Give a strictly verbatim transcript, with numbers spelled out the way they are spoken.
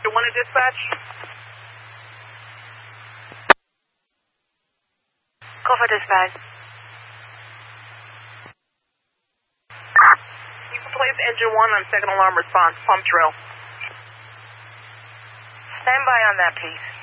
Engine one to dispatch. Go for dispatch. You can place Engine one on second alarm response. Pump drill. Stand by on that, please.